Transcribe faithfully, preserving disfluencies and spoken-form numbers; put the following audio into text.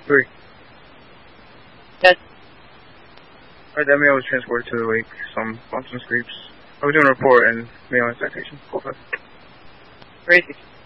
Three. Yes. Alright, that mail was transported to the lake. Some bumps and scrapes. I was doing a report and mail and citation. Go ahead. Crazy.